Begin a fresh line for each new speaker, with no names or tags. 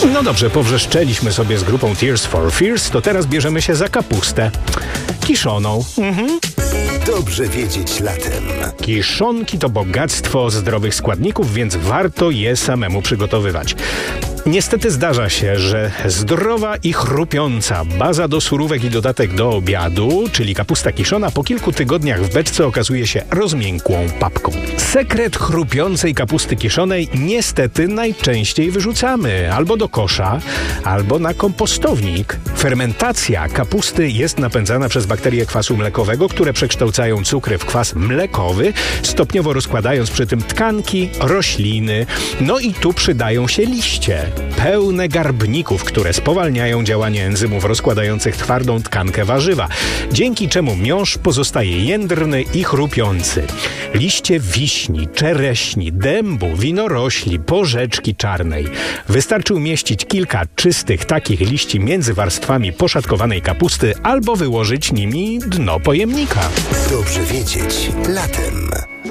No dobrze, powrzeszczeliśmy sobie z grupą Tears for Fears, to teraz bierzemy się za kapustę. Kiszoną.
Dobrze wiedzieć latem.
Kiszonki to bogactwo zdrowych składników, więc warto je samemu przygotowywać. Niestety zdarza się, że zdrowa i chrupiąca baza do surówek i dodatek do obiadu, czyli kapusta kiszona, po kilku tygodniach w beczce okazuje się rozmiękłą papką. Sekret chrupiącej kapusty kiszonej niestety najczęściej wyrzucamy albo do kosza, albo na kompostownik. Fermentacja kapusty jest napędzana przez bakterie kwasu mlekowego, które przekształcają cukry w kwas mlekowy, stopniowo rozkładając przy tym tkanki, rośliny. No i tu przydają się liście, pełne garbników, które spowalniają działanie enzymów rozkładających twardą tkankę warzywa, dzięki czemu miąższ pozostaje jędrny i chrupiący. Liście wiśni, czereśni, dębu, winorośli, porzeczki czarnej. Wystarczy umieścić kilka czystych takich liści między warstwami poszatkowanej kapusty albo wyłożyć nimi dno pojemnika.
Dobrze wiedzieć latem.